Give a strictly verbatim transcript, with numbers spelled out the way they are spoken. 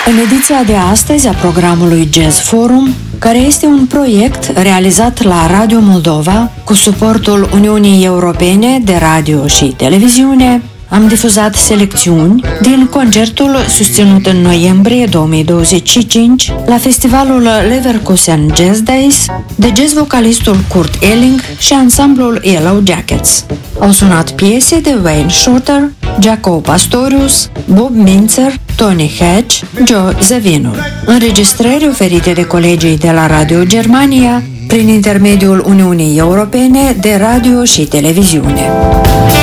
În ediția de astăzi a programului Jazz Forum, care este un proiect realizat la Radio Moldova cu suportul Uniunii Europene de Radio și Televiziune, am difuzat selecțiuni din concertul susținut în noiembrie două mii douăzeci și cinci la festivalul Leverkusen Jazz Days de jazz vocalistul Kurt Elling și ansamblul Yellow Jackets. Au sunat piese de Wayne Shorter, Jaco Pastorius, Bob Mintzer, Tony Hatch, Joe Zawinul. Înregistrări oferite de colegii de la Radio Germania prin intermediul Uniunii Europene de Radio și Televiziune.